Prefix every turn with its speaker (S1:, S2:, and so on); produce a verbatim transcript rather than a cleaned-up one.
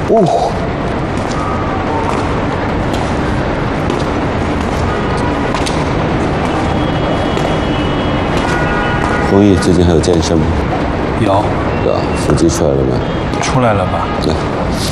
S1: 哦。弘毅最近还有健身吗？
S2: 有。
S1: 有啊，腹肌出来了吗？
S2: 出来了吧？
S1: 来。